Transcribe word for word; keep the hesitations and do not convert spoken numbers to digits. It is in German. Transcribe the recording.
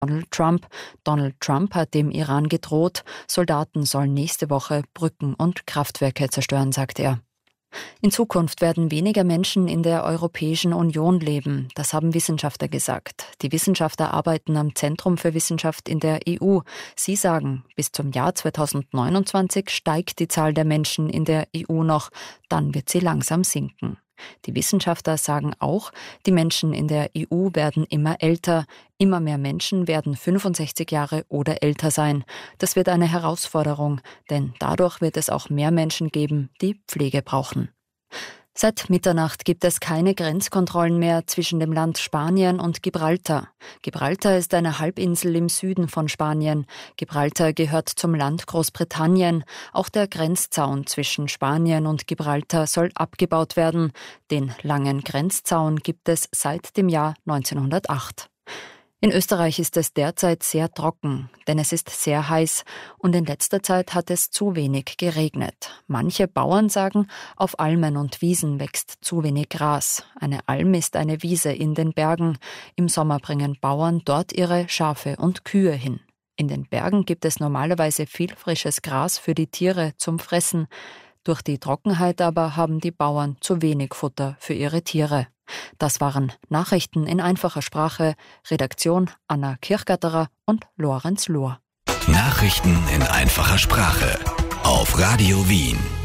Donald Trump. Donald Trump hat dem Iran gedroht, Soldaten sollen nächste Woche Brücken und Kraftwerke zerstören, sagt er. In Zukunft werden weniger Menschen in der Europäischen Union leben, das haben Wissenschaftler gesagt. Die Wissenschaftler arbeiten am Zentrum für Wissenschaft in der E U. Sie sagen, bis zum Jahr zweitausendneunundzwanzig steigt die Zahl der Menschen in der E U noch, dann wird sie langsam sinken. Die Wissenschaftler sagen auch, die Menschen in der E U werden immer älter, immer mehr Menschen werden fünfundsechzig Jahre oder älter sein. Das wird eine Herausforderung, denn dadurch wird es auch mehr Menschen geben, die Pflege brauchen. Seit Mitternacht gibt es keine Grenzkontrollen mehr zwischen dem Land Spanien und Gibraltar. Gibraltar ist eine Halbinsel im Süden von Spanien. Gibraltar gehört zum Land Großbritannien. Auch der Grenzzaun zwischen Spanien und Gibraltar soll abgebaut werden. Den langen Grenzzaun gibt es seit dem Jahr neunzehnhundertacht. In Österreich ist es derzeit sehr trocken, denn es ist sehr heiß und in letzter Zeit hat es zu wenig geregnet. Manche Bauern sagen, auf Almen und Wiesen wächst zu wenig Gras. Eine Alm ist eine Wiese in den Bergen. Im Sommer bringen Bauern dort ihre Schafe und Kühe hin. In den Bergen gibt es normalerweise viel frisches Gras für die Tiere zum Fressen. Durch die Trockenheit aber haben die Bauern zu wenig Futter für ihre Tiere. Das waren Nachrichten in einfacher Sprache. Redaktion Anna Kirchgatterer und Lorenz Lohr. Nachrichten in einfacher Sprache auf Radio Wien.